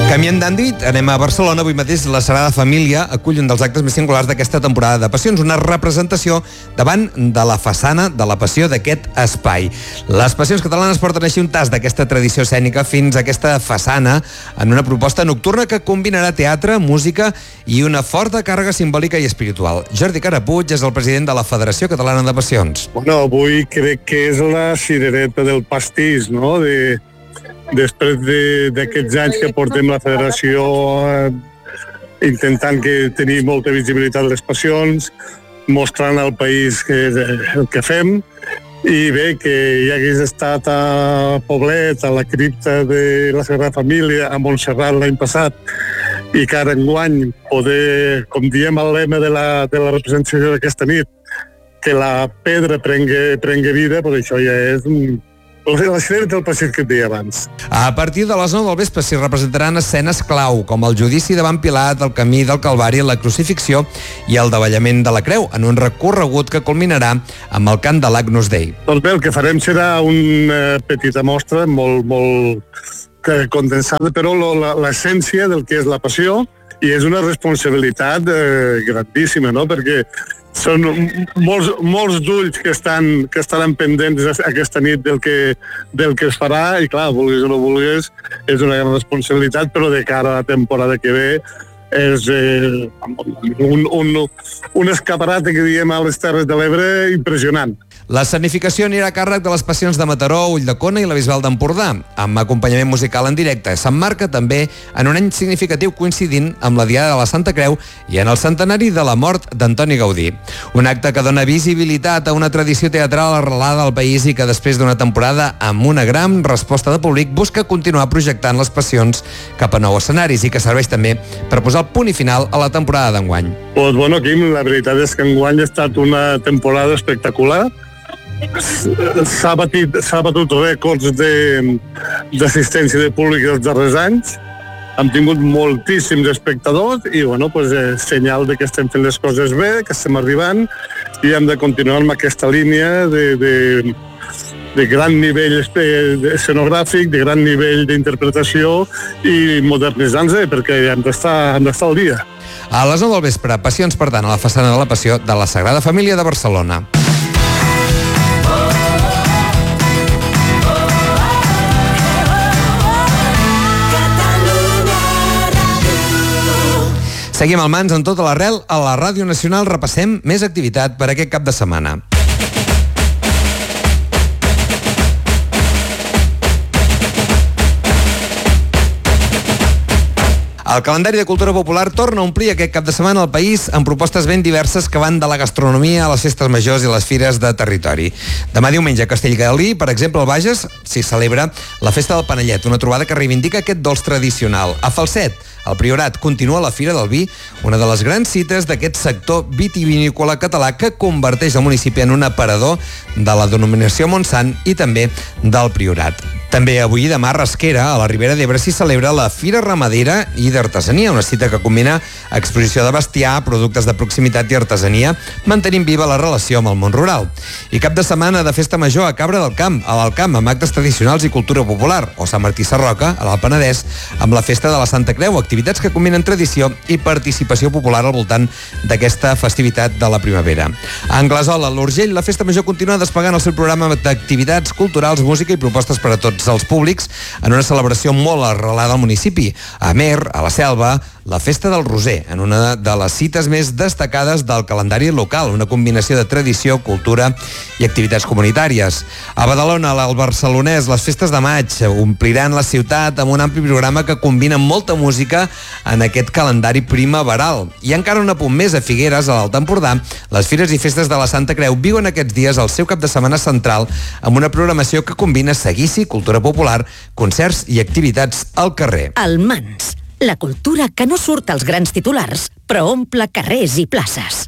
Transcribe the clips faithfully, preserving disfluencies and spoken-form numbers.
Canviem d'àmbit, anem a Barcelona. Avui mateix la Sagrada Família acull un dels actes més singulars d'aquesta temporada de Passions, una representació davant de la façana de la Passió d'aquest espai. Les Passions catalanes porten així un tast d'aquesta tradició escènica fins a aquesta façana en una proposta nocturna que combinarà teatre, música i una forta càrrega simbòlica i espiritual. Jordi Carapuig és el president de la Federació Catalana de Passions. Bueno, avui crec que és la cirereta del pastís, no?, de... després d'aquests de, anys que portem la federació eh, intentant que tenir molta visibilitat les passions, mostrant al país que, el que fem, i bé, que hi hagués estat a Poblet, a la cripta de la Sagrada Família, a Montserrat l'any passat, i que ara enguany poder, com diem el lema de la, de la representació d'aquesta nit, que la pedra prengue, prengue vida, doncs això ja és un la cirereta del pastís que et deia abans. A partir de les nou del vespre s'hi representaran escenes clau, com el judici davant Pilat, el camí del Calvari, la crucifixió i el davallament de la creu, en un recorregut que culminarà amb el cant de l'Agnus Dei. Doncs bé, el que farem serà una petita mostra molt, molt condensada, però l'essència del que és la passió, i és una responsabilitat eh, grandíssima, no?, perquè són molts, molts d'ulls que estan, que estaran pendents aquesta nit del que, del que es farà, i clar, vulguis o no vulguis, és una gran responsabilitat, però de cara a la temporada que ve és eh, un, un, un escaparate que diem a les Terres de l'Ebre impressionant. L'escenificació anirà a càrrec de les Passions de Mataró, Ulldecona i la Bisbal d'Empordà, amb acompanyament musical en directe. S'emmarca també en un any significatiu coincidint amb la Diada de la Santa Creu i en el centenari de la mort d'Antoni Gaudí. Un acte que dona visibilitat a una tradició teatral arrelada al país i que després d'una temporada amb una gran resposta de públic busca continuar projectant les Passions cap a nous escenaris i que serveix també per posar el punt i final a la temporada d'enguany. Pues bueno, Quim, la veritat és que enguany ha estat una temporada espectacular. S'ha batut, s'ha batut rècords d'assistència de, de públic els darrers anys. Hem tingut moltíssims espectadors i, bueno, pues, és senyal de que estem fent les coses bé, que estem arribant i hem de continuar amb aquesta línia de, de, de gran nivell escenogràfic, de gran nivell d'interpretació i modernitzant-se, perquè hem d'estar, hem d'estar al dia. A les nou del vespre, Passions, per tant, a la façana de la Passió de la Sagrada Família de Barcelona. Seguim al Mans en tota l'arrel. A la Ràdio Nacional repassem més activitat per aquest cap de setmana. El calendari de cultura popular torna a omplir aquest cap de setmana al país amb propostes ben diverses que van de la gastronomia a les festes majors i les fires de territori. Demà diumenge a Castellgalí, per exemple, al Bages, s'hi celebra la Festa del Panellet, una trobada que reivindica aquest dolç tradicional. A Falset, al Priorat, continua la Fira del Vi, una de les grans cites d'aquest sector vitivinícola català que converteix el municipi en un aparador de la denominació Montsant i també del Priorat. També avui i demà a Rasquera, a la Ribera d'Ebre, s'hi celebra la Fira Ramadera i d'Artesania, una cita que combina exposició de bestiar, productes de proximitat i artesania, mantenint viva la relació amb el món rural. I cap de setmana de festa major a Cabra del Camp, a l'Alcamp, amb actes tradicionals i cultura popular, o Sant Martí Sarroca, a l'Alt Penedès, amb la Festa de la Santa Creu, activitats que combinen tradició i participació popular al voltant d'aquesta festivitat de la primavera. A Anglesola, a l'Urgell, la festa major continua desplegant el seu programa d'activitats culturals, música i propostes per a tots els públics en una celebració molt arrelada al municipi. A Amer, a la Selva, la Festa del Roser, en una de les cites més destacades del calendari local, una combinació de tradició, cultura i activitats comunitàries. A Badalona, al Barcelonès, les festes de maig ompliran la ciutat amb un ampli programa que combina molta música en aquest calendari primaveral. I encara un apunt més, a Figueres, a l'Alt Empordà, les fires i festes de la Santa Creu viuen aquests dies el seu cap de setmana central amb una programació que combina seguici, cultura popular, concerts i activitats al carrer. El Mans, la cultura que no surt als grans titulars, però omple carrers i places.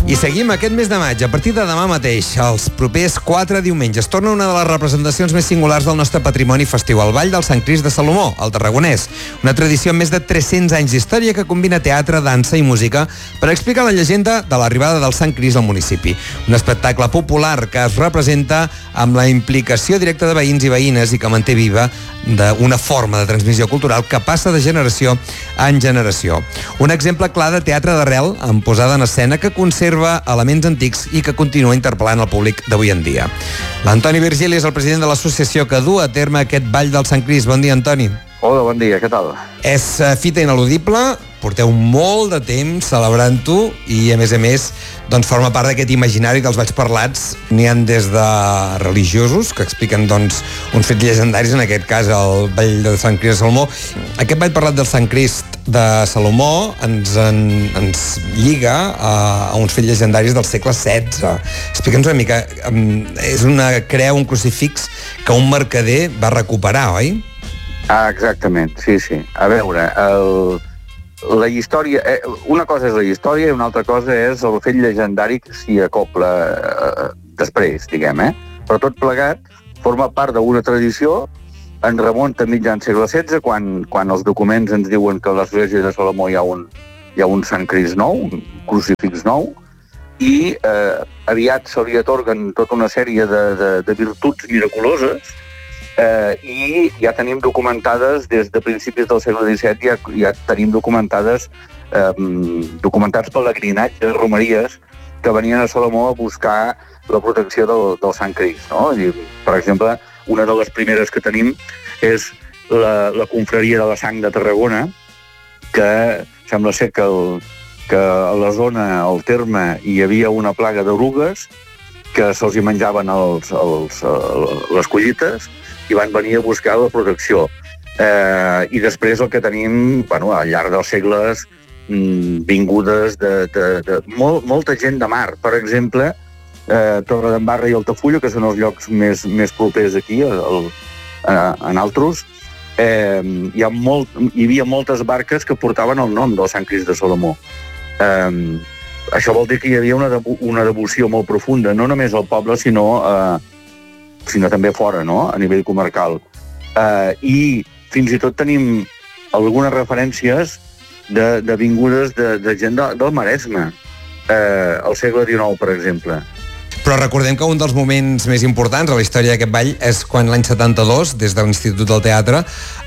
I seguim aquest mes de maig. A partir de demà mateix, els propers quatre diumenges, torna una de les representacions més singulars del nostre patrimoni festiu, el Ball del Sant Crist de Salomó, al Tarragonès. Una tradició amb més de tres-cents anys d'història que combina teatre, dansa i música per explicar la llegenda de l'arribada del Sant Crist al municipi. Un espectacle popular que es representa amb la implicació directa de veïns i veïnes i que manté viva d'una forma de transmissió cultural que passa de generació en generació. Un exemple clar de teatre d'arrel amb posada en escena que conserva elements antics i que continua interpel·lant el públic d'avui en dia. L'Antoni Virgili és el president de l'associació que du a terme aquest Ball del Sant Crist. Bon dia, Antoni. Hola, bon dia, què tal? És fita ineludible, porteu molt de temps celebrant-ho i, a més a més, doncs forma part d'aquest imaginari dels balls parlats. N'hi ha des de religiosos que expliquen doncs, uns fets llegendaris, en aquest cas el Ball de Sant Crist de Salomó. Aquest ball parlat del Sant Crist de Salomó ens, en, ens lliga a, a uns fets llegendaris del segle setze. Explica'ns una mica, és una creu, un crucifix que un mercader va recuperar, oi? Ah, exactament, sí, sí. A veure, el, la història... Eh, una cosa és la història i una altra cosa és el fet llegendari que s'hi acopla eh, després, diguem, eh? Però tot plegat forma part d'una tradició, en remunta a mitjan segle setze, quan, quan els documents ens diuen que a l'església de Salomó hi ha un, hi ha un Sant Crist nou, un crucifix nou, i eh, aviat se li atorguen tota una sèrie de, de, de virtuts miraculoses. Eh, i ja tenim documentades des de principis del segle disset, ja, ja tenim documentades eh, documentats pelegrinatges, romeries que venien a Salomó a buscar la protecció del, del Sant Crist, no? I, per exemple, una de les primeres que tenim és la, la confraria de la Sang de Tarragona, que sembla ser que, el, que a la zona, al terme, hi havia una plaga d'erugues que se'ls hi menjaven els, els, les collites i van venir a buscar la protecció. Eh, I després el que tenim, bueno, al llarg dels segles, mmm, vingudes de, de, de molt, molta gent de mar. Per exemple, eh, Torredembarra i Altafulla, que són els llocs més, més propers aquí, el, eh, en altres, eh, hi, ha molt, hi havia moltes barques que portaven el nom del Sant Crist de Salomó. Eh, això vol dir que hi havia una, devo, una devoció molt profunda, no només al poble, sinó eh, sinó també fora, no?, a nivell comarcal. Uh, I fins i tot tenim algunes referències de, de vingudes de, de gent de, del Maresme, uh, al segle dinou, per exemple. Però recordem que un dels moments més importants a la història d'aquest ball és quan l'any setanta-dos, des de l'Institut del Teatre,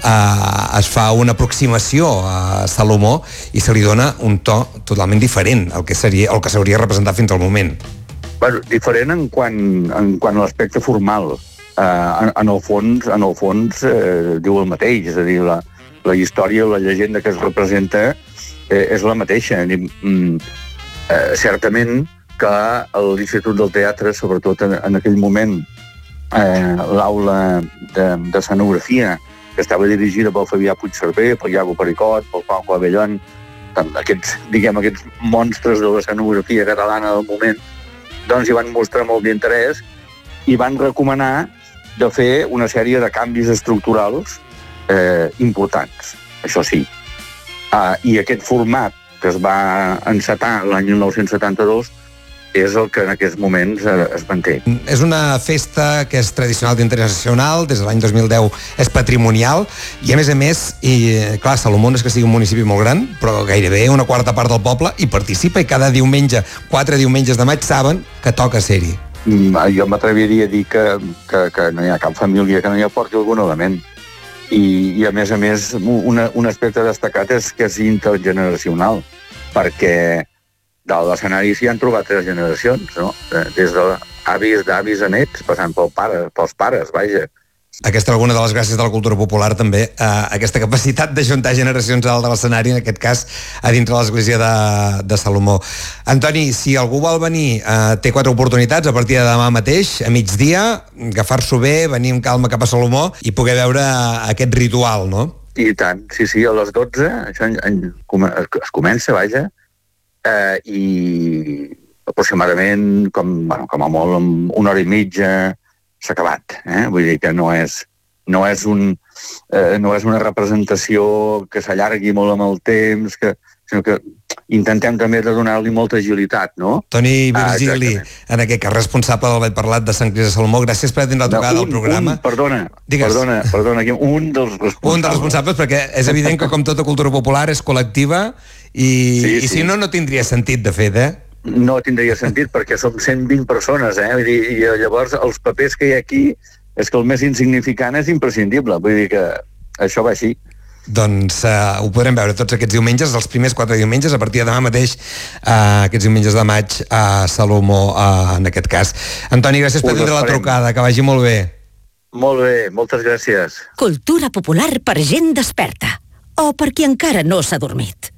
eh, es fa una aproximació a Salomó i se li dona un to totalment diferent al que seria, al que s'hauria representat fins al moment. Bueno, diferent en quant, en quant a l'aspecte formal. Uh, en, en el fons, en el fons eh, diu el mateix, és a dir, la, la història, la llegenda que es representa eh, és la mateixa. Mm, eh, certament que a l'Institut del Teatre, sobretot en, en aquell moment, eh, l'aula de, de escenografia, que estava dirigida pel Fabià Puigcerver, pel Iago Pericot, pel Pau Abellón, aquests, diguem, aquests monstres de l'escenografia catalana del moment, doncs hi van mostrar molt d'interès i van recomanar de fer una sèrie de canvis estructurals eh, importants, això sí. Ah, I aquest format que es va encetar l'any mil nou-cents setanta-dos és el que en aquests moments es manté. És una festa que és tradicional internacional, des de l'any dos mil deu és patrimonial, i a més a més, i clar, Salomó és que sigui un municipi molt gran, però gairebé una quarta part del poble hi participa, i cada diumenge, quatre diumenges de maig, saben que toca ser-hi. Jo m'atreviria a dir que, que, que no hi ha cap família que no hi aporti algun element. I, i a més a més, una, un aspecte destacat és que és intergeneracional, perquè de l'escenari s'hi han trobat tres generacions, no? Des d'avis, d'avis a nets, passant pel pare, pels pares, vaja. Aquesta és alguna de les gràcies de la cultura popular, també, eh, aquesta capacitat d'ajuntar generacions alt de l'escenari, en aquest cas, a dintre de l'església de, de Salomó. Antoni, si algú vol venir, eh, té quatre oportunitats a partir de demà mateix, a migdia, agafar-s'ho bé, venir amb calma cap a Salomó i poder veure aquest ritual, no? I tant, sí, sí, a les dotze, això en, en, es comença, vaja, eh, i aproximadament, com, bueno, com a molt, una hora i mitja, s'ha acabat, eh? Vull dir que no és, no és, un, eh, no és una representació que s'allargui molt amb el temps, que, sinó que intentem també de donar-li molta agilitat, no? Toni Virgili, ah, en aquest cas responsable del Vall Parlat de Sant Crist de Salomó, gràcies per atendre la trucada no, un, del programa. Un, perdona, Digues. perdona, perdona, un dels responsables. Un dels responsables, perquè és evident que com tota cultura popular és col·lectiva i, sí, i si sí. no, no tindria sentit, de fet, eh? No tindria sentit, perquè som cent vint persones, eh? Vull dir, i llavors els papers que hi ha aquí és que el més insignificant és imprescindible, vull dir que això va així. Doncs uh, ho podrem veure tots aquests diumenges, els primers quatre diumenges, a partir de demà mateix, uh, aquests diumenges de maig a Salomó, uh, en aquest cas. Antoni, gràcies per atendre la trucada, que vagi molt bé. Molt bé, moltes gràcies. Cultura popular per gent desperta, o per qui encara no s'ha dormit.